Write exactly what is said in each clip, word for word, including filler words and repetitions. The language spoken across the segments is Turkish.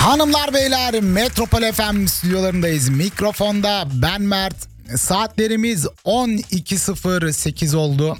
Hanımlar beyler, Metropol F M stüdyolarındayız. Mikrofonda ben Mert. Saatlerimiz on iki sıfır sekiz oldu.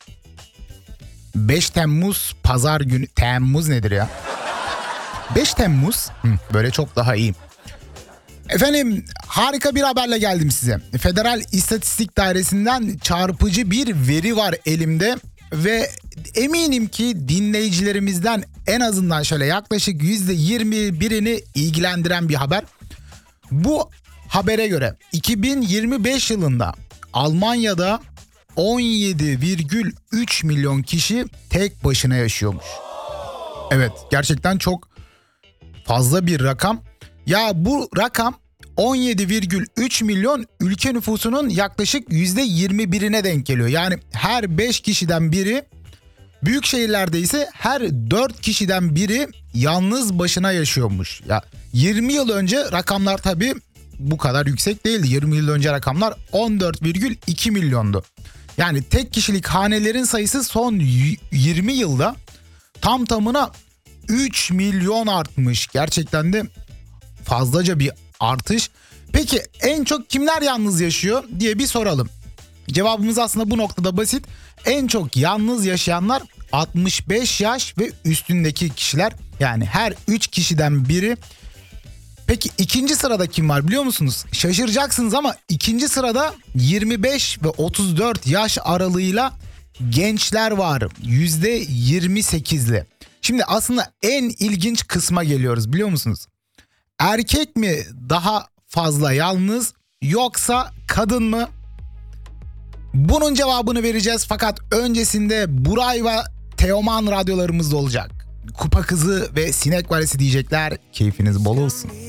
beş Temmuz Pazar günü. Temmuz nedir ya? beş Temmuz. Hı, böyle çok daha iyi. Efendim, harika bir haberle geldim size. Federal İstatistik Dairesi'nden çarpıcı bir veri var elimde. Ve eminim ki dinleyicilerimizden en azından şöyle yaklaşık yüzde yirmi birini ilgilendiren bir haber. Bu habere göre iki bin yirmi beş yılında Almanya'da on yedi virgül üç milyon kişi tek başına yaşıyormuş. Evet, gerçekten çok fazla bir rakam. Ya bu rakam on yedi virgül üç milyon ülke nüfusunun yaklaşık yüzde yirmi birine denk geliyor. Yani her beş kişiden biri, büyük şehirlerde ise her dört kişiden biri yalnız başına yaşıyormuş. Ya yirmi yıl önce rakamlar tabii bu kadar yüksek değildi. yirmi yıl önce rakamlar on dört virgül iki milyondu. Yani tek kişilik hanelerin sayısı son yirmi yılda tam tamına üç milyon artmış. Gerçekten de fazlaca bir artış. Peki en çok kimler yalnız yaşıyor diye bir soralım. Cevabımız aslında bu noktada basit. En çok yalnız yaşayanlar altmış beş yaş ve üstündeki kişiler. Yani her üç kişiden biri. Peki ikinci sırada kim var biliyor musunuz? Şaşıracaksınız ama ikinci sırada yirmi beş ve otuz dört yaş aralığıyla gençler var. yüzde yirmi sekizli. Şimdi aslında en ilginç kısma geliyoruz biliyor musunuz? Erkek mi daha fazla yalnız yoksa kadın mı? Bunun cevabını vereceğiz fakat öncesinde Buray ve Teoman radyolarımızda olacak. Kupa Kızı ve Sinek Valisi diyecekler. Keyfiniz bol olsun.